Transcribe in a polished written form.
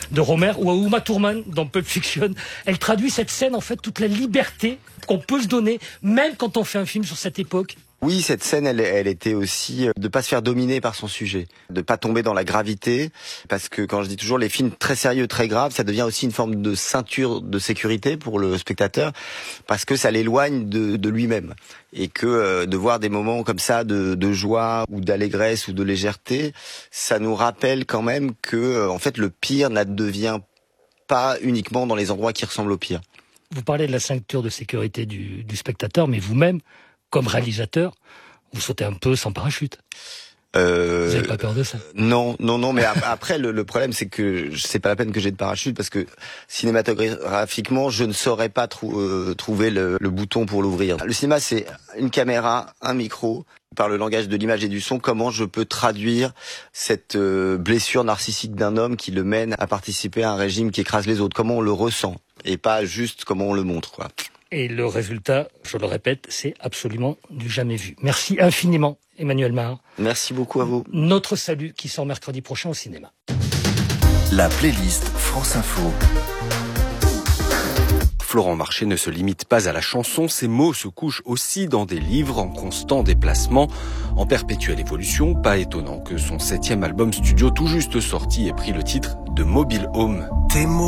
de Romer, ou à Uma Thurman dans Pulp Fiction. Elle traduit cette scène, en fait, toute la liberté qu'on peut se donner, même quand on fait un film sur cette époque. Oui, cette scène, elle était aussi de pas se faire dominer par son sujet, de pas tomber dans la gravité, parce que quand je dis toujours les films très sérieux, très graves, ça devient aussi une forme de ceinture de sécurité pour le spectateur, parce que ça l'éloigne de lui-même, et que de voir des moments comme ça de joie ou d'allégresse ou de légèreté, ça nous rappelle quand même que en fait le pire n'advient pas uniquement dans les endroits qui ressemblent au pire. Vous parlez de la ceinture de sécurité du spectateur, mais vous-même, comme réalisateur, vous sautez un peu sans parachute. Vous n'avez pas peur de ça? Non, mais après, le problème, c'est que c'est pas la peine que j'ai de parachute, parce que cinématographiquement, je ne saurais pas trouver le bouton pour l'ouvrir. Le cinéma, c'est une caméra, un micro. Par le langage de l'image et du son, comment je peux traduire cette blessure narcissique d'un homme qui le mène à participer à un régime qui écrase les autres? Comment on le ressent, et pas juste comment on le montre, quoi. Et le résultat, je le répète, c'est absolument du jamais vu. Merci infiniment, Emmanuel Mahar. Merci beaucoup à vous. Notre salut qui sort mercredi prochain au cinéma. La playlist France Info. Florent Marché ne se limite pas à la chanson, ses mots se couchent aussi dans des livres en constant déplacement, en perpétuelle évolution. Pas étonnant que son 7e album studio tout juste sorti ait pris le titre de Mobile Home. Tes mots